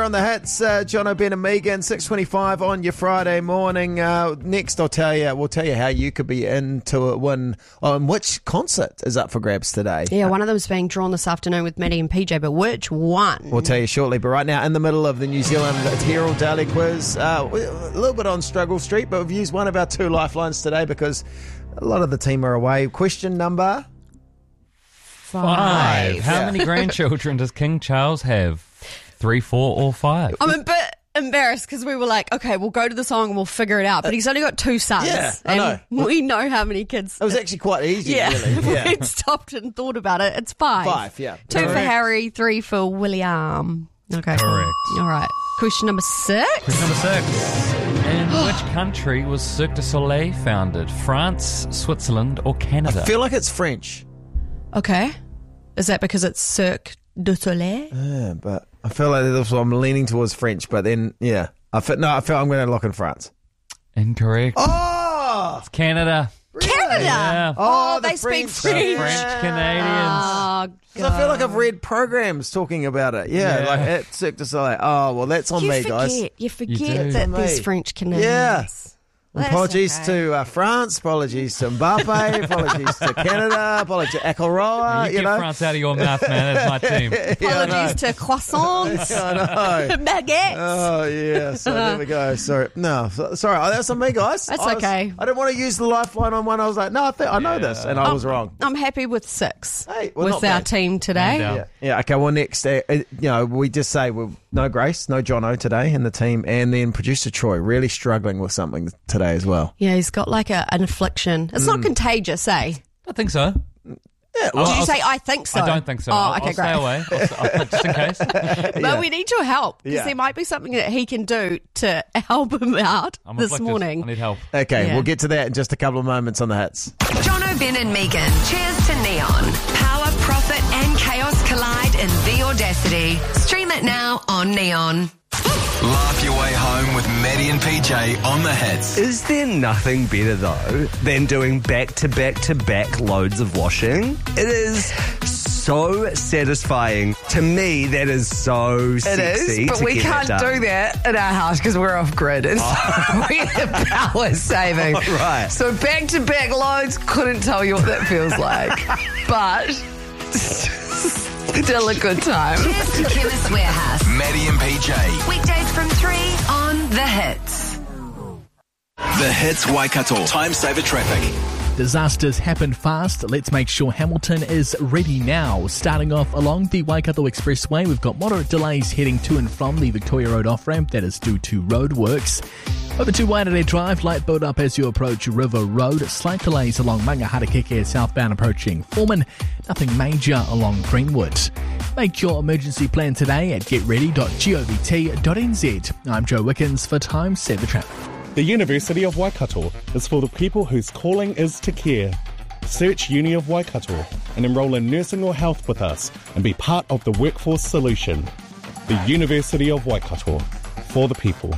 On the hits, Jono, Ben and Megan, 6:25 on your Friday morning. Next, we'll tell you how you could be in to win on which concert is up for grabs today. Yeah, one of them is being drawn this afternoon with Maddie and PJ, but which one? We'll tell you shortly. But right now, in the middle of the New Zealand Herald Daily Quiz, a little bit on Struggle Street, but we've used one of our two lifelines today because a lot of the team are away. Question number 5. How many grandchildren does King Charles have? 3, 4, or 5? I'm a bit embarrassed because we were like, okay, we'll go to the song and we'll figure it out. But he's only got 2 sons. Yeah, I and know. We know how many kids. It was actually quite easy, yeah, really. Yeah. We'd stopped and thought about it. It's 5. 5, yeah. 2 for Correct. Harry, 3 for William. Okay. Correct. All right. Question number 6. Question number 6. In which country was Cirque du Soleil founded? France, Switzerland, or Canada? I feel like it's French. Okay. Is that because it's Cirque du Soleil? Yeah, but I feel like that's what I'm leaning towards French, but then, yeah. I feel I'm going to lock in France. Incorrect. Oh! It's Canada. Canada? Yeah. Oh, they the speak French. French. French Canadians. Oh, 'Cause I feel like I've read programs talking about it. Yeah, Yeah. like at Cirque du Soleil. Oh, well, that's on me, guys. You forget do. that On there's me. French Canadians. Yeah. That's Apologies okay. to France, apologies to Mbappe, apologies to Canada, apologies to Akelroa, You get France out of your mouth, man. It's my team. Apologies to croissants, I know. baguettes. Oh, yeah. So there we go. Sorry. No, sorry. That's on me, guys. That's I okay. I didn't want to use the lifeline on one. I was like, no, I know this. And I was wrong. I'm happy with 6 Hey, well, with not our bad. team today. Man down. Yeah. Okay. Well, next, we just say no Grace, no Jono today in the team, and then producer Troy really struggling with something today as well. Yeah, he's got like an affliction. It's not contagious, eh? I think so. Yeah. Did you say I think so? I don't think so. Oh, I'll okay, stay great. away. Just in case. But we need your help because Yeah. there might be something that he can do to help him out I'm this afflicted. morning. I need help. Okay, Yeah. we'll get to that in just a couple of moments on the hits. Jono, Ben and Megan. Cheers to Neon. Power, profit and chaos collide in The Audacity. Stream it now on Neon. Laugh your way home with Maddie and PJ on the hits. Is there nothing better, though, than doing back-to-back-to-back loads of washing? It is so satisfying. To me, that is so sexy. but to we get can't that done. do that in our house because we're off grid. And so we're power saving. Oh, right. So back-to-back loads, couldn't tell you what that feels like. But still a good time. Cheers to Chemist Warehouse. Maddie and PJ. Weekdays from 3 on The Hits. The hits Waikato. Time saver traffic. Disasters happen fast. Let's make sure Hamilton is ready now. Starting off along the Waikato Expressway, we've got moderate delays heading to and from the Victoria Road off-ramp. That is due to roadworks. Over to Waitanere Drive, light build up as you approach River Road. Slight delays along Mangaharakeke southbound approaching Foreman. Nothing major along Greenwood. Make your emergency plan today at getready.govt.nz. I'm Joe Wickens for Time Saver Traffic. The University of Waikato is for the people whose calling is to care. Search Uni of Waikato and enrol in nursing or health with us and be part of the workforce solution. The University of Waikato, for the people.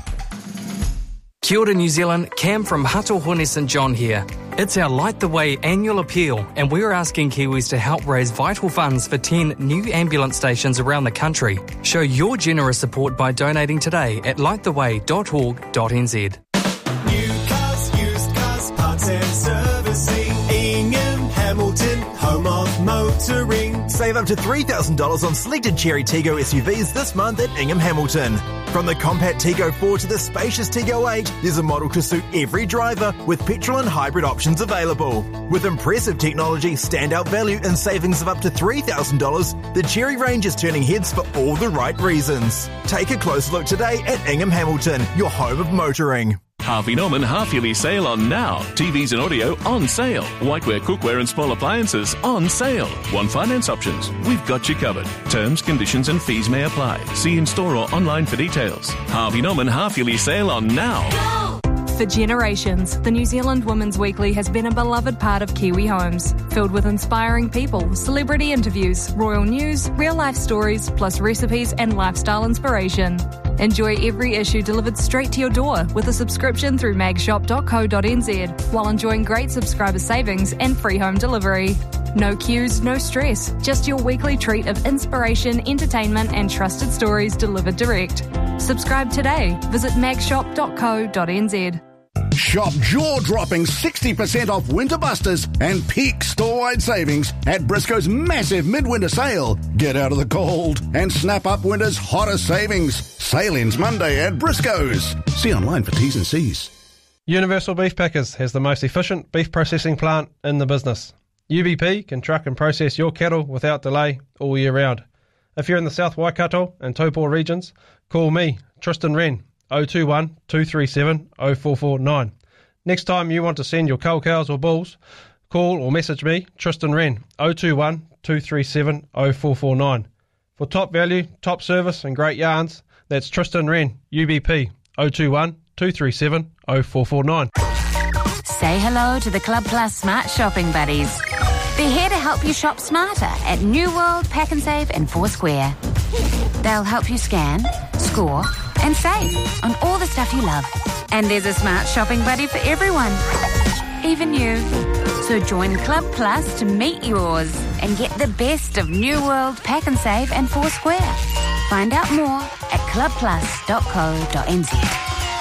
Kia ora New Zealand, Cam from Hatohone St John here. It's our Light the Way annual appeal and we're asking Kiwis to help raise vital funds for 10 new ambulance stations around the country. Show your generous support by donating today at lighttheway.org.nz. New cars, used cars, parts and servicing. Ingham Hamilton, home of motoring. Save up to $3,000 on selected Cherry Tiggo SUVs this month at Ingham Hamilton. From the compact Tiggo 4 to the spacious Tiggo 8, there's a model to suit every driver with petrol and hybrid options available. With impressive technology, standout value and savings of up to $3,000, the Cherry range is turning heads for all the right reasons. Take a close look today at Ingham Hamilton, your home of motoring. Harvey Norman half-yearly sale on now. TVs and audio on sale. Whiteware, cookware and small appliances on sale. Want finance options? We've got you covered. Terms, conditions and fees may apply. See in-store or online for details. Harvey Norman half-yearly sale on now. For generations, the New Zealand Women's Weekly has been a beloved part of Kiwi homes, filled with inspiring people, celebrity interviews, royal news, real-life stories, plus recipes and lifestyle inspiration. Enjoy every issue delivered straight to your door with a subscription through magshop.co.nz while enjoying great subscriber savings and free home delivery. No queues, no stress. Just your weekly treat of inspiration, entertainment, and trusted stories delivered direct. Subscribe today. Visit magshop.co.nz. Shop jaw-dropping 60% off Winter Busters and peak store-wide savings at Briscoe's massive midwinter sale. Get out of the cold and snap up winter's hottest savings. Sale ends Monday at Briscoe's. See online for T's and C's. Universal Beef Packers has the most efficient beef processing plant in the business. UBP can truck and process your cattle without delay all year round. If you're in the South Waikato and Taupō regions, call me, Tristan Wren, 021 237 0449. Next time you want to send your cows or bulls, call or message me, Tristan Wren, 021 237 0449. For top value, top service and great yarns, that's Tristan Wren, UBP, 021 237 0449. Say hello to the Club Plus Smart Shopping Buddies. They're here to help you shop smarter at New World, Pack and Save and Foursquare. They'll help you scan, score and save on all the stuff you love. And there's a smart shopping buddy for everyone, even you. So join Club Plus to meet yours and get the best of New World, Pack and Save and Foursquare. Find out more at clubplus.co.nz.